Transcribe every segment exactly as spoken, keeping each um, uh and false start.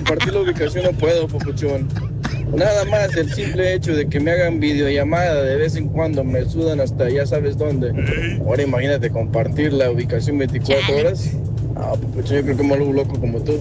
compartir la ubicación no puedo, papuchón. Nada más el simple hecho de que me hagan videollamada de vez en cuando me sudan hasta ya sabes dónde. Ahora imagínate compartir la ubicación veinticuatro horas. Ah, papuchón, yo creo que me vuelvo loco como tú.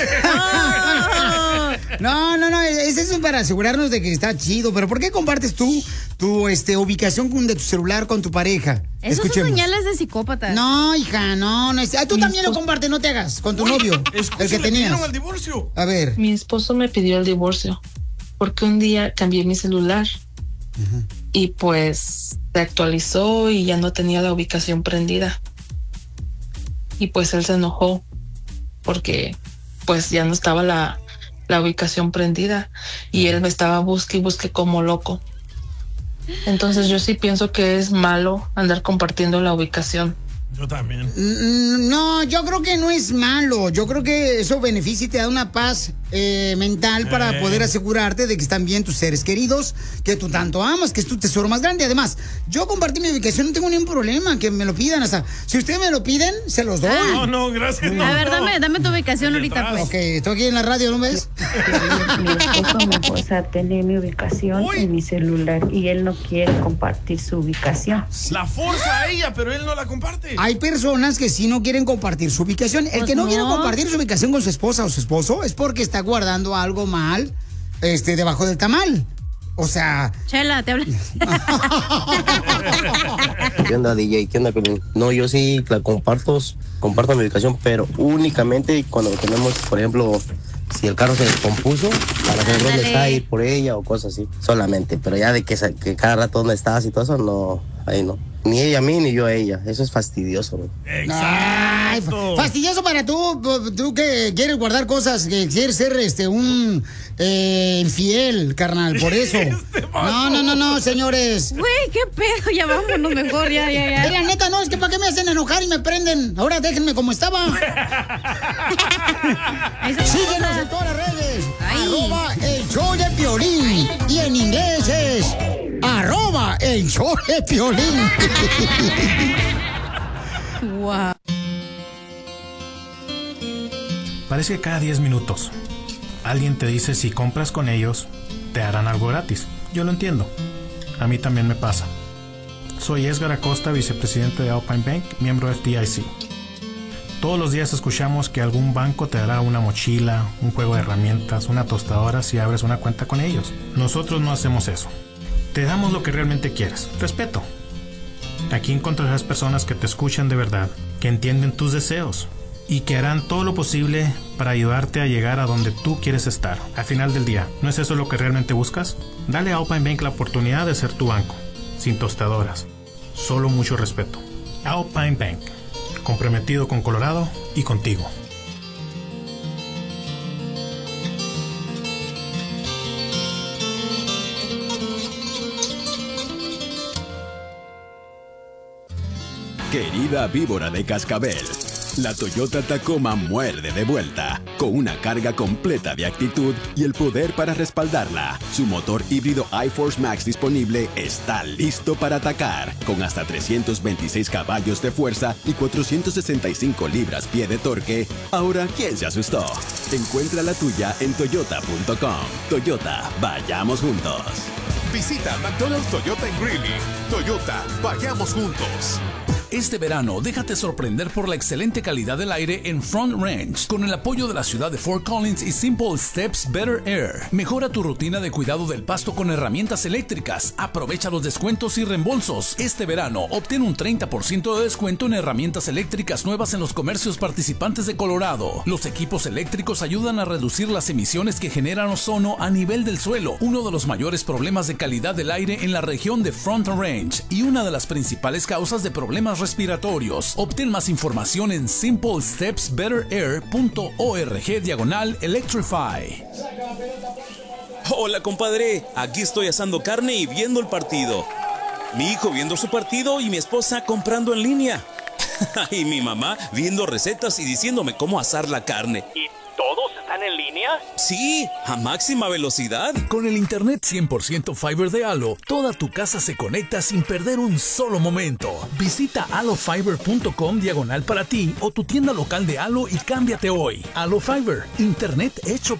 No, no, no, es eso para asegurarnos de que está chido. Pero ¿por qué compartes tú tu este, ubicación de tu celular con tu pareja? Esos son señales de psicópata. No, hija, no, no es. Ah, tú Mi también esposo... lo compartes, no te hagas, con tu Uy, novio, el que tenías. El divorcio. A ver. Mi esposo me pidió el divorcio porque un día cambié mi celular uh-huh. y pues se actualizó y ya no tenía la ubicación prendida. Y pues él se enojó porque pues ya no estaba la, la ubicación prendida y él me estaba busque y busque como loco. Entonces yo sí pienso que es malo andar compartiendo la ubicación. Yo también. No, yo creo que no es malo. Yo creo que eso beneficia y te da una paz eh, mental para eh. poder asegurarte de que están bien tus seres queridos, que tú tanto amas, que es tu tesoro más grande. Además, yo compartí mi ubicación, no tengo ningún problema, que me lo pidan. Hasta si ustedes me lo piden, se los doy. Ah. No, no, gracias. A no, ver, no. dame, dame tu ubicación ahorita, pues. Ok, estoy aquí en la radio, ¿no ves? Mi esposo me fuerza a tener mi ubicación Uy. en mi celular y él no quiere compartir su ubicación. La forza a ella, pero él no la comparte. Hay personas que sí no quieren compartir su ubicación. El pues que no, no quiere compartir su ubicación con su esposa o su esposo es porque está guardando algo mal este, debajo del tamal. O sea... Chela, te hablo. ¿Qué onda, D J? ¿Qué onda, Pelín? No, yo sí la comparto, comparto mi ubicación, pero únicamente cuando tenemos, por ejemplo, si el carro se descompuso, para saber dónde está, ir por ella o cosas así. Solamente, pero ya de que, que cada rato dónde estás y todo eso, no, ahí no. Ni ella a mí, ni yo a ella. Eso es fastidioso, ¿no? Exacto. Fastidioso para tú, tú que quieres guardar cosas, que quieres ser este un eh, infiel, carnal, por eso. Este no, no, no, no, señores. Güey, qué pedo, ya vámonos mejor, ya, ya, ya. La neta, no, es que para qué me hacen enojar y me prenden. Ahora déjenme como estaba. Síguenos en todas las redes. Ay. Arroba el show de Piolín. Y en inglés es arroba el show de Piolín. Wow. Parece que cada diez minutos alguien te dice si compras con ellos te harán algo gratis. Yo lo entiendo. A mí también me pasa. Soy Edgar Acosta, vicepresidente de Alpine Bank, miembro de F D I C. Todos los días escuchamos que algún banco te dará una mochila, un juego de herramientas, una tostadora si abres una cuenta con ellos. Nosotros no hacemos eso. Te damos lo que realmente quieres. Respeto. Aquí encontrarás personas que te escuchan de verdad, que entienden tus deseos y que harán todo lo posible para ayudarte a llegar a donde tú quieres estar. Al final del día, ¿no es eso lo que realmente buscas? Dale a Alpine Bank la oportunidad de ser tu banco, sin tostadoras, solo mucho respeto. Alpine Bank, comprometido con Colorado y contigo. Querida víbora de cascabel, la Toyota Tacoma muerde de vuelta, con una carga completa de actitud y el poder para respaldarla. Su motor híbrido iForce Max disponible está listo para atacar, con hasta trescientos veintiséis caballos de fuerza y cuatrocientos sesenta y cinco libras-pie de torque. Ahora, ¿quién se asustó? Encuentra la tuya en toyota punto com. Toyota, vayamos juntos. Visita McDonald's Toyota en Greeley. Toyota, vayamos juntos. Este verano, déjate sorprender por la excelente calidad del aire en Front Range, con el apoyo de la ciudad de Fort Collins y Simple Steps Better Air. Mejora tu rutina de cuidado del pasto con herramientas eléctricas. Aprovecha los descuentos y reembolsos. Este verano, obtén un treinta por ciento de descuento en herramientas eléctricas nuevas en los comercios participantes de Colorado. Los equipos eléctricos ayudan a reducir las emisiones que generan ozono a nivel del suelo, uno de los mayores problemas de calidad del aire en la región de Front Range y una de las principales causas de problemas respiratorios. Obtén más información en simple steps better air punto org diagonal electrify. Hola, compadre. Aquí estoy asando carne y viendo el partido. Mi hijo viendo su partido y mi esposa comprando en línea. Y mi mamá viendo recetas y diciéndome cómo asar la carne. ¿Y todos están en línea? Sí, a máxima velocidad. Con el internet cien por ciento Fiber de Halo, toda tu casa se conecta sin perder un solo momento. Visita halo fiber punto com diagonal para ti o tu tienda local de Halo y cámbiate hoy. Halo Fiber, internet hecho